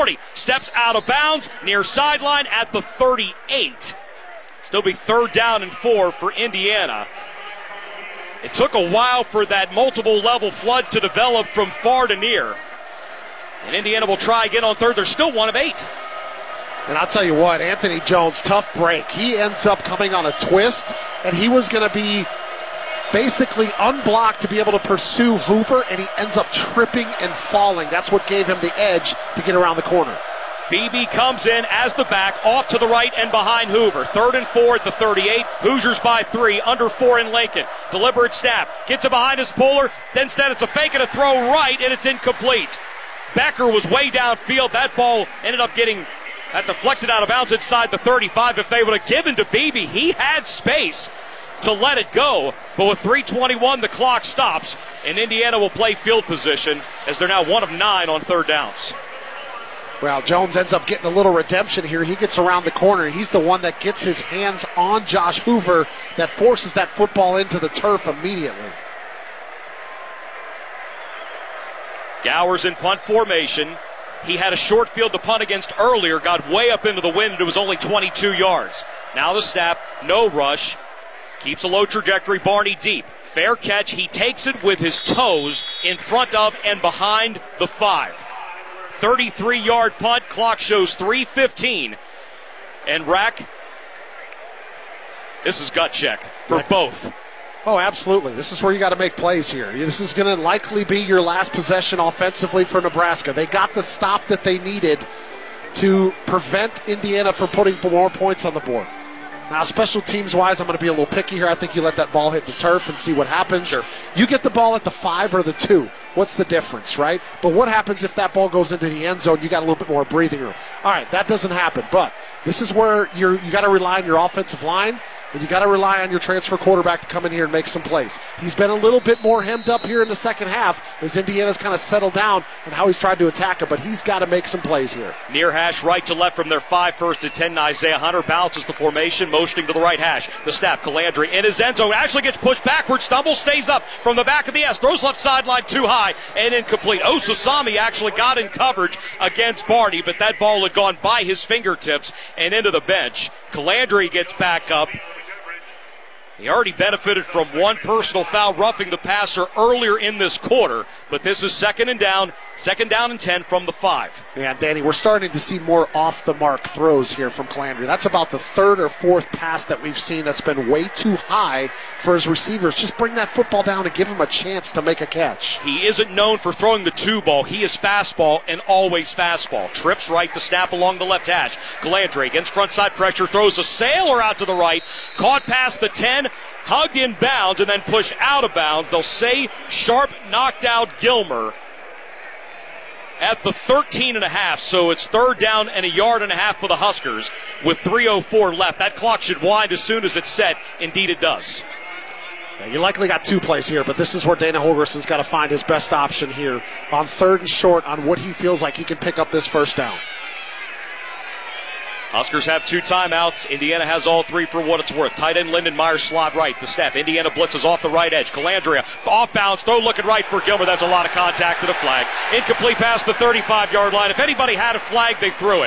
40, steps out of bounds, near sideline at the 38. Still be 3rd down and 4 for Indiana. It took a while for that multiple level flood to develop from far to near. And Indiana will try again on 3rd. They're still 1 of 8. And I'll tell you what, Anthony Jones, tough break. He ends up coming on a twist, and he was going to be basically unblocked to be able to pursue Hoover, and he ends up tripping and falling. That's what gave him the edge to get around the corner. Beebe comes in as the back, off to the right and behind Hoover. 3rd and 4 at the 38. Hoosiers by 3, under 4 in Lincoln. Deliberate snap, gets it behind his puller, then instead it's a fake and a throw right, and it's incomplete. Becker was way downfield. That ball ended up getting deflected out of bounds inside the 35. If they would have given to Beebe, he had space to let it go. But with 3:21, the clock stops, and Indiana will play field position as they're now 1 of 9 on 3rd downs. Well, Jones ends up getting a little redemption here. He gets around the corner. He's the one that gets his hands on Josh Hoover that forces that football into the turf immediately. Gowers in punt formation. He had a short field to punt against earlier, got way up into the wind. It was only 22 yards. Now the snap, no rush. Keeps a low trajectory, Barney deep. Fair catch, he takes it with his toes in front of and behind the 5. 33-yard punt, clock shows 3:15. And Rack, this is gut check for both. Oh, absolutely. This is where you got to make plays here. This is going to likely be your last possession offensively for Nebraska. They got the stop that they needed to prevent Indiana from putting more points on the board. Now, special teams-wise, I'm going to be a little picky here. I think you let that ball hit the turf and see what happens. Sure. You get the ball at the 5 or the 2. What's the difference, right? But what happens if that ball goes into the end zone? You got a little bit more breathing room. All right, that doesn't happen. But this is where you got to rely on your offensive line, and you got to rely on your transfer quarterback to come in here and make some plays. He's been a little bit more hemmed up here in the second half as Indiana's kind of settled down and how he's tried to attack him, but he's got to make some plays here. Near hash, right to left from their 5, 1st and 10. Isaiah Hunter balances the formation, motioning to the right hash. The snap, Calandri in his end zone, actually gets pushed backwards, stumbles, stays up from the back of the S, throws left sideline too high and incomplete. Osasami actually got in coverage against Barney, but that ball had gone by his fingertips and into the bench. Calandri gets back up. He already benefited from one personal foul roughing the passer earlier in this quarter, but this is 2nd down and 10 from the 5. Yeah, Danny, we're starting to see more off-the-mark throws here from Calandri. That's about the 3rd or 4th pass that we've seen that's been way too high for his receivers. Just bring that football down and give him a chance to make a catch. He isn't known for throwing the 2 ball. He is fastball and always fastball. Trips right, the snap along the left hash. Calandri against front side pressure, throws a sailor out to the right, caught past the 10, hugged in bounds, and then pushed out of bounds. They'll say Sharp knocked out Gilmer at the 13.5, so it's 3rd down and 1.5 yards for the Huskers with 3:04 left. That clock should wind as soon as it's set. Indeed it does. Yeah, you likely got 2 plays here, but this is where Dana Holgerson's got to find his best option here on 3rd and short on what he feels like he can pick up this 1st down. Huskers have 2 timeouts. Indiana has all 3 for what it's worth. Tight end Lyndon Myers slot right. The snap. Indiana blitzes off the right edge. Calandria off bounds. Throw looking right for Gilmer. That's a lot of contact to the flag. Incomplete pass the 35-yard line. If anybody had a flag, they threw it.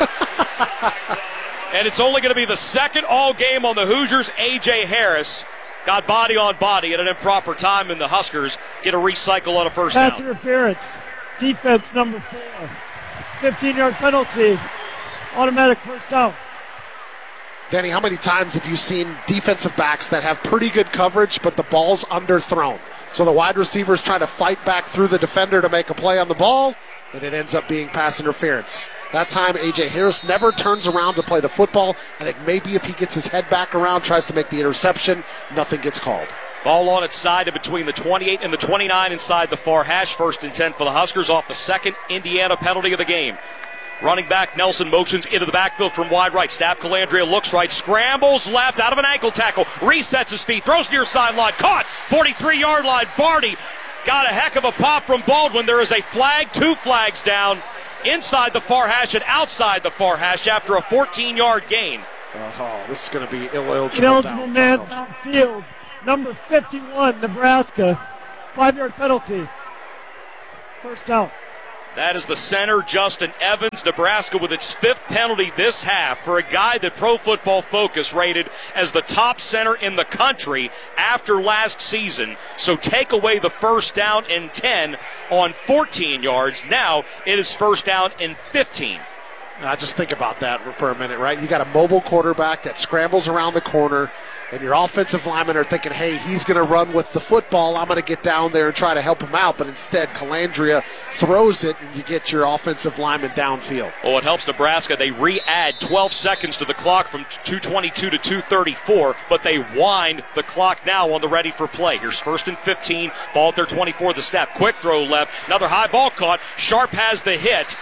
And it's only going to be the 2nd all game on the Hoosiers. A.J. Harris got body on body at an improper time, and the Huskers get a recycle on a 1st down. Pass interference. Defense number 4. 15-yard penalty. Automatic 1st down. Danny, how many times have you seen defensive backs that have pretty good coverage, but the ball's underthrown? So the wide receivers try to fight back through the defender to make a play on the ball, and it ends up being pass interference. That time, A.J. Harris never turns around to play the football. I think maybe if he gets his head back around, tries to make the interception, nothing gets called. Ball on its side in between the 28 and the 29 inside the far hash. 1st and 10 for the Huskers off the 2nd Indiana penalty of the game. Running back Nelson motions into the backfield from wide right. Snap, Calandria looks right, scrambles left out of an ankle tackle, resets his feet, throws near sideline, caught, 43-yard line. Barney got a heck of a pop from Baldwin. There is a flag, 2 flags down inside the far hash and outside the far hash after a 14-yard gain. Oh, this is going to be ineligible. Ineligible man downfield. Number 51, Nebraska. 5-yard penalty. 1st down. That is the center, Justin Evans. Nebraska with its 5th penalty this half for a guy that Pro Football Focus rated as the top center in the country after last season. So take away the first down and 10 on 14 yards. Now it is first down and 15. Now just think about that for a minute, right? You got a mobile quarterback that scrambles around the corner, and your offensive linemen are thinking, hey, he's going to run with the football. I'm going to get down there and try to help him out. But instead, Calandria throws it, and you get your offensive lineman downfield. Well, it helps Nebraska. They re-add 12 seconds to the clock from 2:22 to 2:34, but they wind the clock now on the ready for play. Here's first and 15, ball at their 24, the snap. Quick throw left, another high ball caught. Sharp has the hit,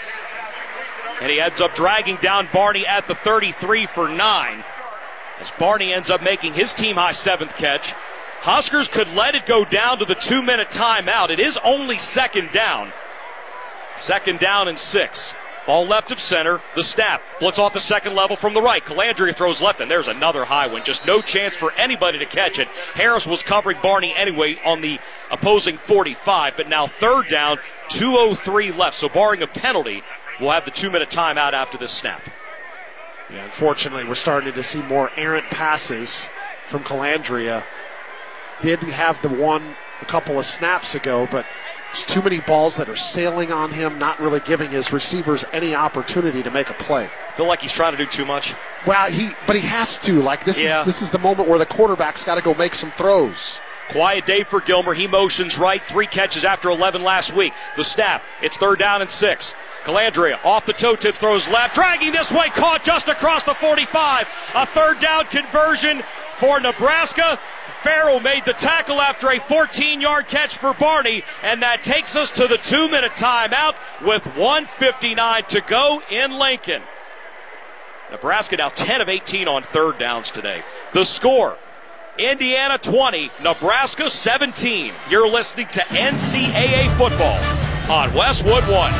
and he ends up dragging down Barney at the 33 for 9. As Barney ends up making his team-high 7th catch. Huskers could let it go down to the 2-minute timeout. It is only second down. Second down and 6. Ball left of center. The snap. Blitz off the second level from the right. Calandria throws left, and there's another high one. Just no chance for anybody to catch it. Harris was covering Barney anyway on the opposing 45, but now third down, 2:03 left. So barring a penalty, we'll have the 2-minute timeout after this snap. Yeah, unfortunately, we're starting to see more errant passes from Calandria. Did have the one a couple of snaps ago, but there's too many balls that are sailing on him, not really giving his receivers any opportunity to make a play. I feel like he's trying to do too much. Well, but he has to. Like this is the moment where the quarterback's got to go make some throws. Quiet day for Gilmer. He motions right. 3 catches after 11 last week. The snap. It's third down and 6. Calandria off the toe tip, throws left, dragging this way, caught just across the 45. A third down conversion for Nebraska. Farrell made the tackle after a 14-yard catch for Barney, and that takes us to the 2-minute timeout with 1:59 to go in Lincoln. Nebraska now 10 of 18 on third downs today. The score, Indiana 20, Nebraska 17. You're listening to NCAA football on Westwood One.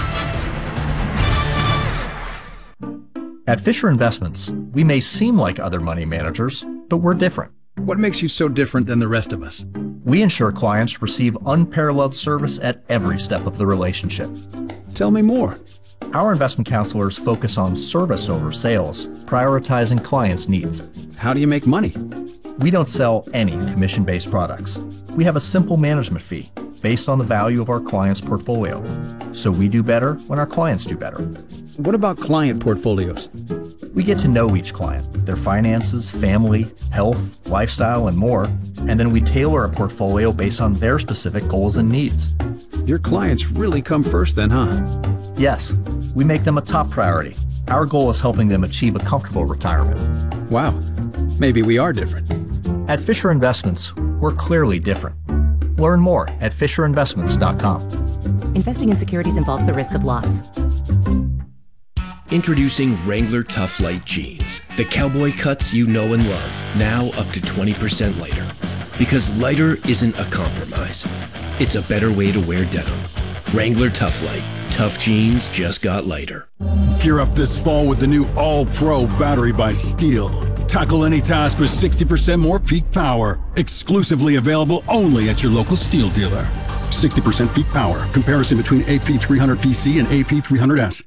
At Fisher Investments, we may seem like other money managers, but we're different. What makes you so different than the rest of us? We ensure clients receive unparalleled service at every step of the relationship. Tell me more. Our investment counselors focus on service over sales, prioritizing clients' needs. How do you make money? We don't sell any commission-based products. We have a simple management fee based on the value of our clients' portfolio. So we do better when our clients do better. What about client portfolios? We get to know each client, their finances, family, health, lifestyle, and more, and then we tailor a portfolio based on their specific goals and needs. Your clients really come first then, huh? Yes, we make them a top priority. Our goal is helping them achieve a comfortable retirement. Wow, maybe we are different. At Fisher Investments, we're clearly different. Learn more at FisherInvestments.com. Investing in securities involves the risk of loss. Introducing Wrangler Tough Light Jeans. The cowboy cuts you know and love, now up to 20% lighter. Because lighter isn't a compromise. It's a better way to wear denim. Wrangler Tough Light. Tough jeans just got lighter. Gear up this fall with the new All-Pro battery by Steel. Tackle any task with 60% more peak power. Exclusively available only at your local Steel dealer. 60% peak power. Comparison between AP300PC and AP300S.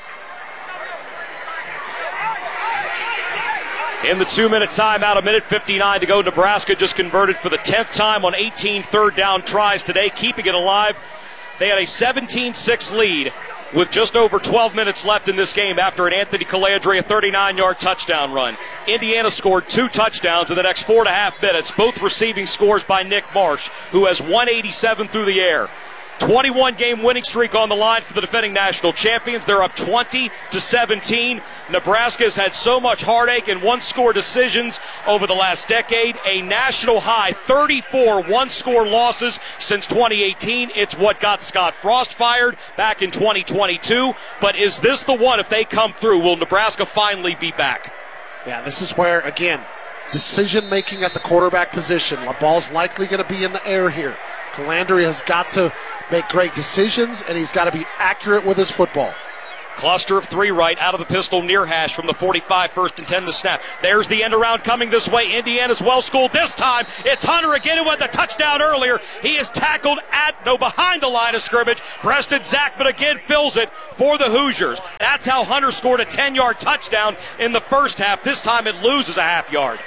In the 2-minute timeout, 1:59 to go. Nebraska just converted for the 10th time on 18 third down tries today, keeping it alive. They had a 17-6 lead with just over 12 minutes left in this game after an Anthony Calandria 39-yard touchdown run. Indiana scored 2 touchdowns in the next 4.5 minutes, both receiving scores by Nick Marsh, who has 187 through the air. 21-game winning streak on the line for the defending national champions. They're up 20-17. Nebraska has had so much heartache and one-score decisions over the last decade. A national high 34 one-score losses since 2018. It's what got Scott Frost fired back in 2022. But is this the one? If they come through, will Nebraska finally be back? Yeah, this is where, again, decision-making at the quarterback position. The ball's likely going to be in the air here. Calandria has got to make great decisions, and he's got to be accurate with his football. Cluster of 3 right out of the pistol near hash from the 45, 1st and 10 the snap. There's the end around coming this way. Indiana's well schooled this time. It's Hunter again who had the touchdown earlier. He is tackled behind the line of scrimmage. Preston Zachman again fills it for the Hoosiers. That's how Hunter scored a 10-yard touchdown in the first half. This time it loses a half yard.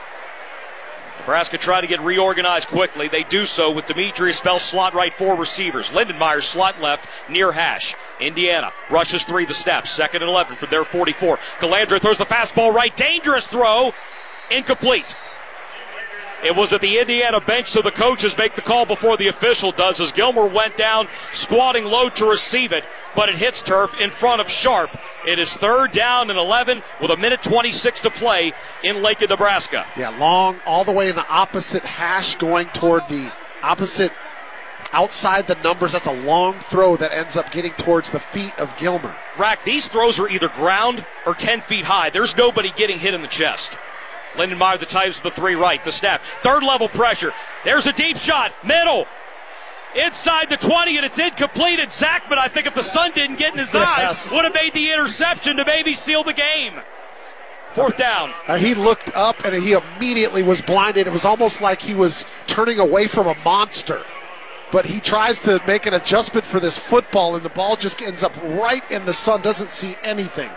Nebraska trying to get reorganized quickly. They do so with Demetrius Bell slot right, 4 receivers. Lindenmeyer slot left near hash. Indiana rushes 3 the snap. 2nd and 11 from their 44. Calandra throws the fastball right. Dangerous throw. Incomplete. It was at the Indiana bench, so the coaches make the call before the official does, as Gilmer went down squatting low to receive it, but it hits turf in front of Sharp. It is 3rd down and 11 with 1:26 to play in Lincoln, Nebraska. Yeah, long all the way in the opposite hash going toward the opposite outside the numbers. That's a long throw that ends up getting towards the feet of Gilmer. Rack, these throws are either ground or 10 feet high. There's nobody getting hit in the chest. Lindenmeyer, the Tigers, the 3 right, the snap. 3rd level pressure. There's a deep shot. Middle. Inside the 20, and it's incomplete. And Zachman, I think if the sun didn't get in his eyes, would have made the interception to maybe seal the game. 4th down. He looked up, and he immediately was blinded. It was almost like he was turning away from a monster. But he tries to make an adjustment for this football, and the ball just ends up right in the sun, doesn't see anything.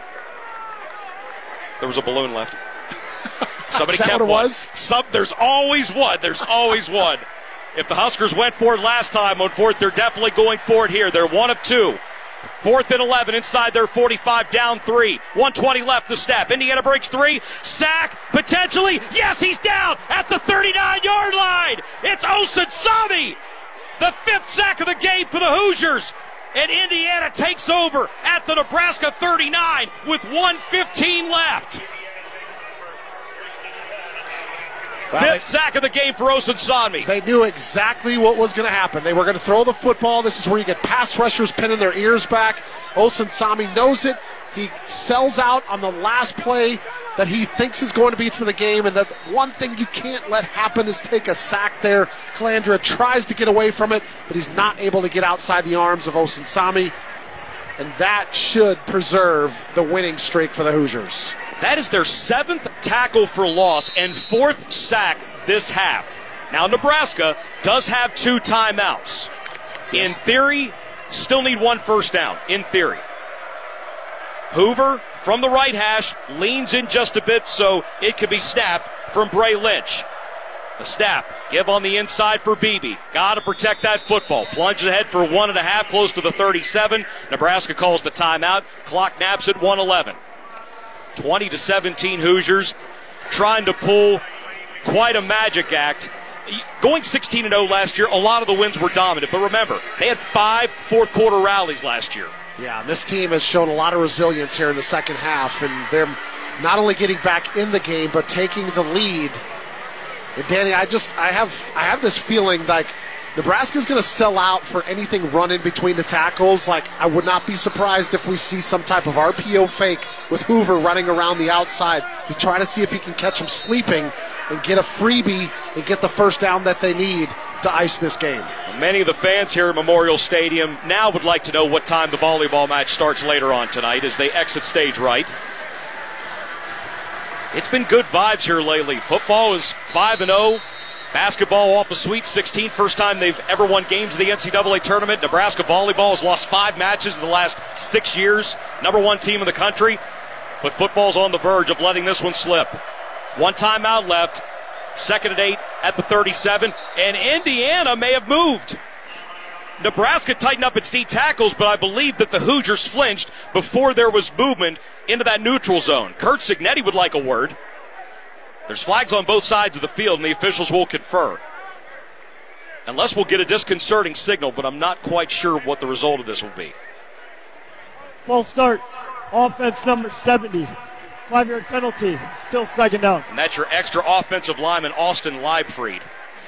There was a balloon left. Somebody Is that kept what it one. was? There's always one. There's always one. If the Huskers went for it last time on 4th, they're definitely going for it here. They're 1 of 2. 4th and 11 inside their 45, down 3. 1:20 left the snap. Indiana breaks 3. Sack, potentially. Yes, he's down at the 39-yard line. It's Osunsami. The 5th sack of the game for the Hoosiers. And Indiana takes over at the Nebraska 39 with 1:15 left. 5th sack of the game for Osunsami. They knew exactly what was going to happen. They were going to throw the football. This is where you get pass rushers pinning their ears back. Osunsami knows it. He sells out on the last play that he thinks is going to be for the game, and that one thing you can't let happen is take a sack there. Calandra tries to get away from it, but he's not able to get outside the arms of Osunsami, and that should preserve the winning streak for the Hoosiers. That is their 7th tackle for loss and 4th sack this half. Now, Nebraska does have 2 timeouts. In theory, still need 1 first down, in theory. Hoover from the right hash leans in just a bit so it could be snapped from Bray Lynch. The snap, give on the inside for Beebe. Got to protect that football. Plunges ahead for 1.5, close to the 37. Nebraska calls the timeout. Clock naps at 1:11. 20-17 Hoosiers trying to pull quite a magic act. Going 16-0 last year, a lot of the wins were dominant. But remember, they had 5 fourth-quarter rallies last year. Yeah, this team has shown a lot of resilience here in the second half, and they're not only getting back in the game, but taking the lead. And Danny, I have this feeling like Nebraska's going to sell out for anything run in between the tackles. Like, I would not be surprised if we see some type of RPO fake with Hoover running around the outside to try to see if he can catch him sleeping and get a freebie and get the first down that they need to ice this game. Many of the fans here at Memorial Stadium now would like to know what time the volleyball match starts later on tonight as they exit stage right. It's been good vibes here lately. Football is 5-0. Basketball off a Sweet 16. First time they've ever won games of the NCAA tournament. Nebraska volleyball has lost 5 matches in the last 6 years. Number 1 team in the country. But football's on the verge of letting this one slip. 1 timeout left. 2nd and 8 at the 37. And Indiana may have moved. Nebraska tightened up its D tackles, but I believe that the Hoosiers flinched before there was movement into that neutral zone. Kurt Signetti would like a word. There's flags on both sides of the field, and the officials will confer. Unless we'll get a disconcerting signal, but I'm not quite sure what the result of this will be. False start. Offense number 70. 5-yard penalty. Still 2nd down. And that's your extra offensive lineman, Austin Leibfried.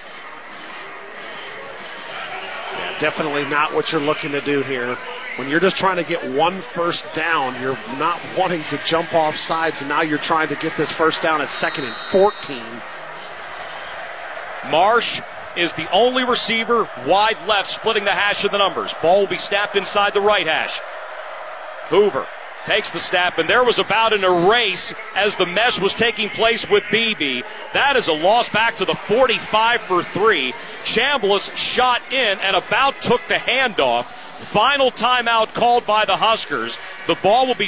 Yeah, definitely not what you're looking to do here. When you're just trying to get 1 first down, you're not wanting to jump off sides, and now you're trying to get this first down at 2nd and 14. Marsh is the only receiver wide left, splitting the hash of the numbers. Ball will be snapped inside the right hash. Hoover takes the snap, and there was about an erase as the mesh was taking place with Beebe. That is a loss back to the 45 for 3. Chambliss shot in and about took the handoff. Final timeout called by the Huskers. The ball will be